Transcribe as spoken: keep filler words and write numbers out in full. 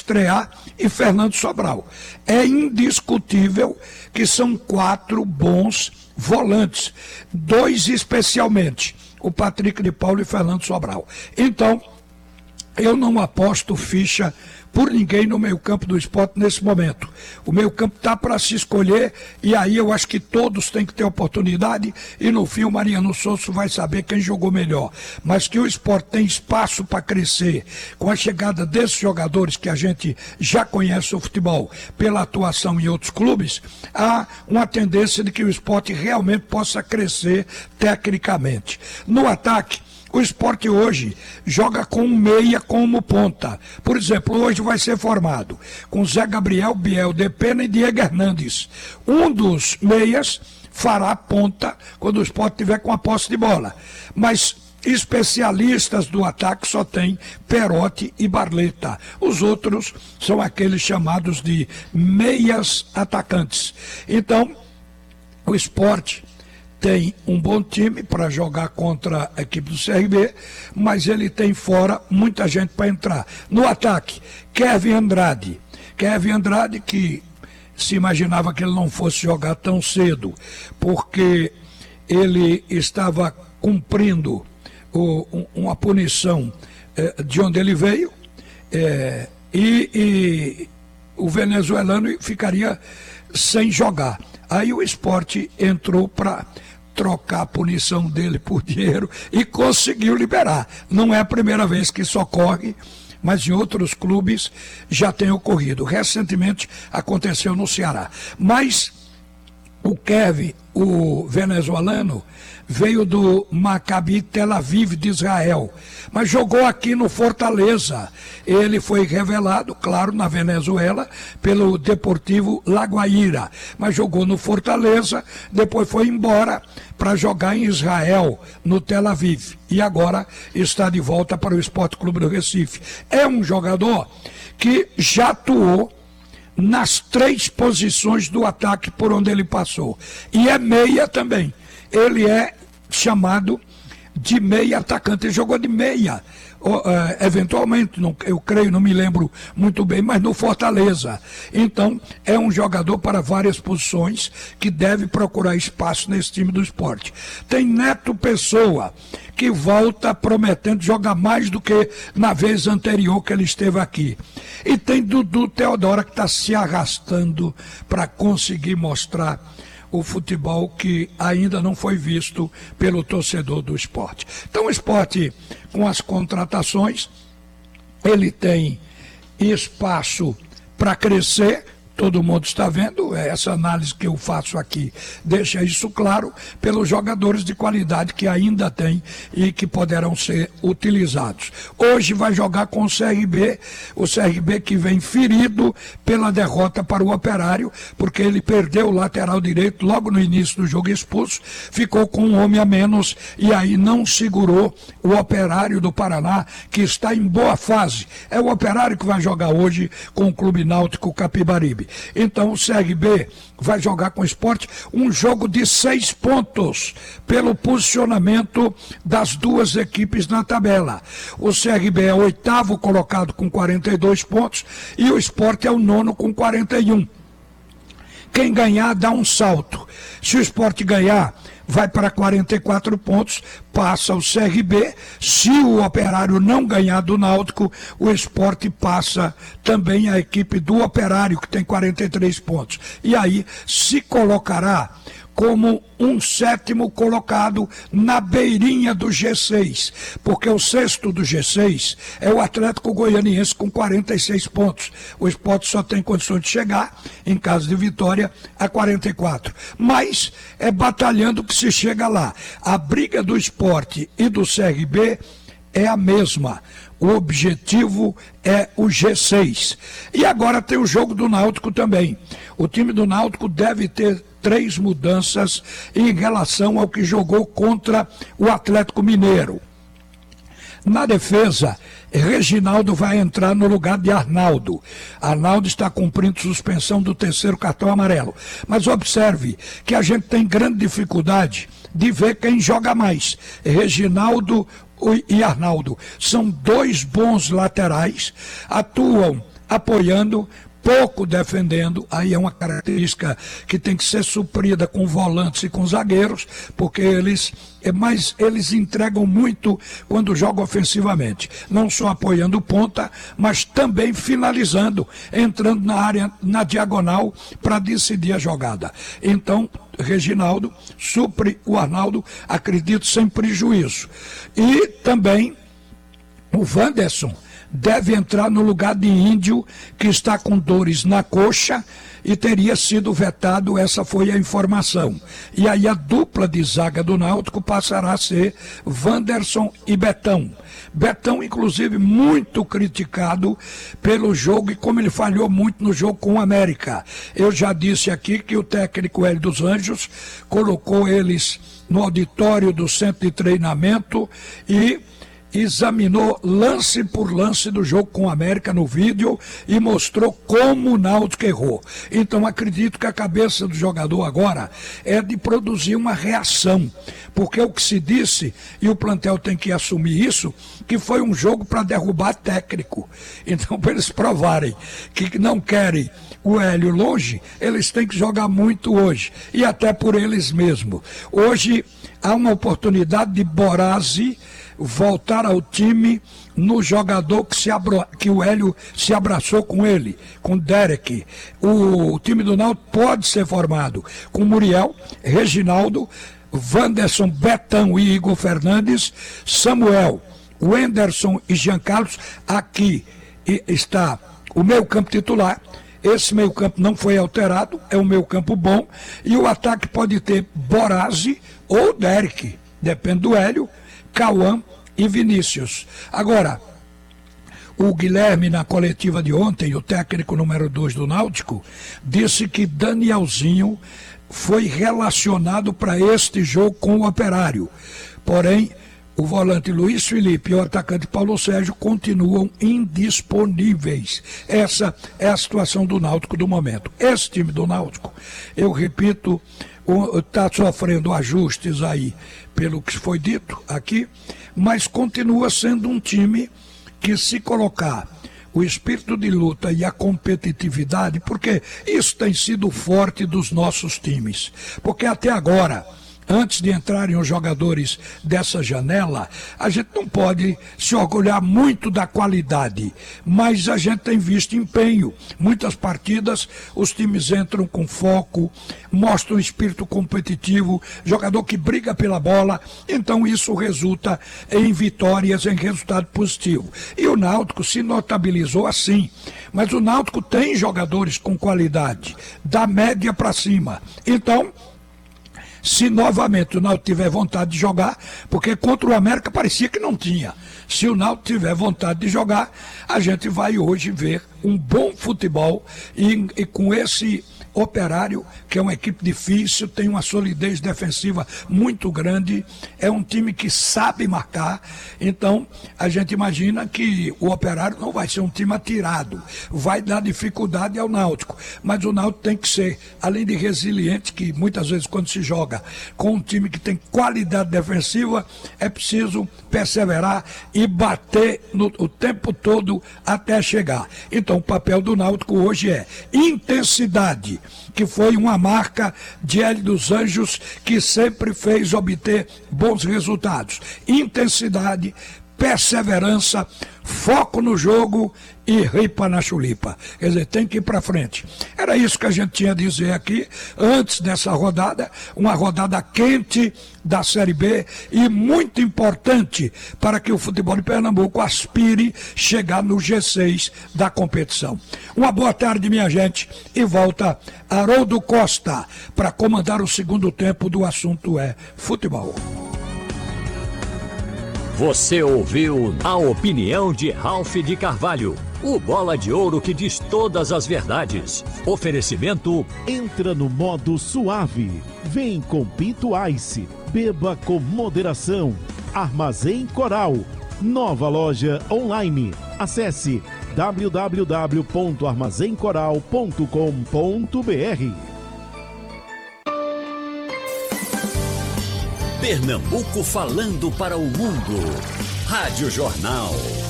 Estrear e Fernando Sobral. É indiscutível que são quatro bons volantes, dois especialmente, o Patrick de Paulo e Fernando Sobral. Então, eu não aposto ficha por ninguém no meio-campo do Sport nesse momento. O meio-campo está para se escolher e aí eu acho que todos têm que ter oportunidade e no fim o Mariano Souza vai saber quem jogou melhor. Mas que o Sport tem espaço para crescer com a chegada desses jogadores que a gente já conhece o futebol pela atuação em outros clubes, há uma tendência de que o Sport realmente possa crescer tecnicamente. No ataque, o Sport hoje joga com um meia como ponta. Por exemplo, hoje vai ser formado com Zé Gabriel, Biel, Depena e Diego Hernandes. Um dos meias fará ponta quando o Sport tiver com a posse de bola. Mas especialistas do ataque só tem Perotti e Barleta. Os outros são aqueles chamados de meias atacantes. Então, o Sport tem um bom time para jogar contra a equipe do C R B, mas ele tem fora muita gente para entrar. No ataque, Kevin Andrade. Kevin Andrade que se imaginava que ele não fosse jogar tão cedo, porque ele estava cumprindo o, um, uma punição eh, de onde ele veio, eh, e, e o venezuelano ficaria sem jogar. Aí o Sport entrou para trocar a punição dele por dinheiro e conseguiu liberar. Não é a primeira vez que isso ocorre, mas em outros clubes já tem ocorrido. Recentemente aconteceu no Ceará. Mas o Kevin, o venezuelano, veio do Maccabi Tel Aviv de Israel, mas jogou aqui no Fortaleza. Ele foi revelado, claro, na Venezuela, pelo Deportivo La Guaira, mas jogou no Fortaleza, depois foi embora para jogar em Israel, no Tel Aviv, e agora está de volta para o Sport Clube do Recife. É um jogador que já atuou nas três posições do ataque por onde ele passou, e é meia também. Ele é chamado de meia atacante, ele jogou de meia, uh, eventualmente, não, eu creio, não me lembro muito bem, mas no Fortaleza. Então, é um jogador para várias posições que deve procurar espaço nesse time do Sport. Tem Neto Pessoa, que volta prometendo jogar mais do que na vez anterior que ele esteve aqui. E tem Dudu Teodora, que está se arrastando para conseguir mostrar o futebol que ainda não foi visto pelo torcedor do Sport. Então o Sport, com as contratações, ele tem espaço para crescer. Todo mundo está vendo, essa análise que eu faço aqui deixa isso claro, pelos jogadores de qualidade que ainda tem e que poderão ser utilizados. Hoje vai jogar com o C R B, o C R B que vem ferido pela derrota para o Operário, porque ele perdeu o lateral direito logo no início do jogo, expulso, ficou com um homem a menos e aí não segurou o Operário do Paraná, que está em boa fase. É o Operário que vai jogar hoje com o Clube Náutico Capibaribe. Então o C R B vai jogar com o Sport um jogo de seis pontos pelo posicionamento das duas equipes na tabela. O C R B é o oitavo colocado com quarenta e dois pontos e o Sport é o nono com quarenta e um. Quem ganhar dá um salto. Se o Sport ganhar, vai para quarenta e quatro pontos, passa o C R B. Se o Operário não ganhar do Náutico, o Sport passa também a equipe do Operário, que tem quarenta e três pontos. E aí se colocará como um sétimo colocado na beirinha do G seis, porque o sexto do G seis é o Atlético Goianiense com quarenta e seis pontos. O Sport só tem condições de chegar, em caso de vitória, a quarenta e quatro. Mas é batalhando que se chega lá. A briga do Sport e do C R B é a mesma. O objetivo é o G seis. E agora tem o jogo do Náutico também. O time do Náutico deve ter três mudanças em relação ao que jogou contra o Atlético Mineiro. Na defesa, Reginaldo vai entrar no lugar de Arnaldo. Arnaldo está cumprindo suspensão do terceiro cartão amarelo. Mas observe que a gente tem grande dificuldade de ver quem joga mais. Reginaldo e Arnaldo são dois bons laterais, atuam apoiando, pouco defendendo. Aí é uma característica que tem que ser suprida com volantes e com zagueiros, porque eles, é mais, eles entregam muito quando jogam ofensivamente, não só apoiando ponta, mas também finalizando, entrando na área, na diagonal, para decidir a jogada. Então, Reginaldo supre o Arnaldo, acredito, sem prejuízo. E também o Wanderson deve entrar no lugar de Índio, que está com dores na coxa e teria sido vetado, essa foi a informação. E aí a dupla de zaga do Náutico passará a ser Wanderson e Betão. Betão, inclusive, muito criticado pelo jogo e como ele falhou muito no jogo com o América. Eu já disse aqui que o técnico Hélio dos Anjos colocou eles no auditório do centro de treinamento e examinou lance por lance do jogo com o América no vídeo e mostrou como o Náutico errou. Então acredito que a cabeça do jogador agora é de produzir uma reação, porque o que se disse, e o plantel tem que assumir isso, que foi um jogo para derrubar técnico. Então, para eles provarem que não querem o Hélio longe, eles têm que jogar muito hoje, e até por eles mesmos. Hoje há uma oportunidade de Borazzi voltar ao time no jogador que, se abro, que o Hélio se abraçou com ele, com Derek. O, o time do Náutico pode ser formado com Muriel, Reginaldo, Wanderson, Betão e Igor Fernandes, Samuel, Wenderson e Jean Carlos. Aqui está o meio campo titular. Esse meio campo não foi alterado, é um meio campo bom, e o ataque pode ter Borazzi ou Derek, depende do Hélio, Cauã e Vinícius. Agora, o Guilherme, na coletiva de ontem, o técnico número dois do Náutico, disse que Danielzinho foi relacionado para este jogo com o Operário. Porém, o volante Luiz Felipe e o atacante Paulo Sérgio continuam indisponíveis. Essa é a situação do Náutico do momento. Esse time do Náutico, eu repito, está sofrendo ajustes aí, pelo que foi dito aqui, mas continua sendo um time que, se colocar o espírito de luta e a competitividade, porque isso tem sido forte dos nossos times, porque até agora, antes de entrarem os jogadores dessa janela, a gente não pode se orgulhar muito da qualidade, mas a gente tem visto empenho. Muitas partidas, os times entram com foco, mostram espírito competitivo, jogador que briga pela bola, então isso resulta em vitórias, em resultado positivo. E o Náutico se notabilizou assim, mas o Náutico tem jogadores com qualidade, da média para cima. Então, se novamente o Náutico tiver vontade de jogar, porque contra o América parecia que não tinha. Se o Náutico tiver vontade de jogar, a gente vai hoje ver um bom futebol e, e com esse Operário, que é uma equipe difícil, tem uma solidez defensiva muito grande, é um time que sabe marcar, então a gente imagina que o Operário não vai ser um time atirado, vai dar dificuldade ao Náutico, mas o Náutico tem que ser, além de resiliente, que muitas vezes quando se joga com um time que tem qualidade defensiva, é preciso perseverar e bater no, o tempo todo até chegar. Então o papel do Náutico hoje é intensidade, que foi uma marca de Hélio dos Anjos, que sempre fez obter bons resultados. Intensidade, perseverança, foco no jogo e ripa na chulipa. Quer dizer, tem que ir para frente. Era isso que a gente tinha a dizer aqui, antes dessa rodada, uma rodada quente da Série B e muito importante para que o futebol de Pernambuco aspire chegar no G seis da competição. Uma boa tarde, minha gente, e volta Haroldo Costa para comandar o segundo tempo do Assunto é Futebol. Você ouviu a opinião de Ralph de Carvalho, o bola de ouro que diz todas as verdades. Oferecimento: entra no modo suave. Vem com Pinto Ice. Beba com moderação. Armazém Coral. Nova loja online. Acesse w w w ponto armazém coral ponto com ponto b r. Pernambuco falando para o mundo. Rádio Jornal.